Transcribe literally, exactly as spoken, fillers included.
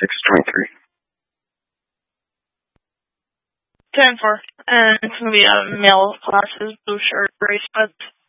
six twenty-three. ten four. And it's going to be a male classes, blue shirt, gray sweats.